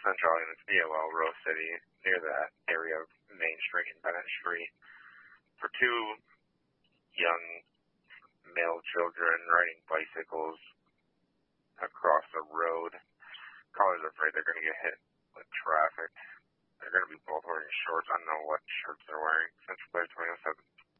Central Island, VOL, Rose City, near that area of Main Street and Bennett Street, for two young male children riding bicycles across the road. Callers are afraid they're going to get hit with traffic. They're going to be both wearing shorts. I don't know what shirts they're wearing. Central Place 2007.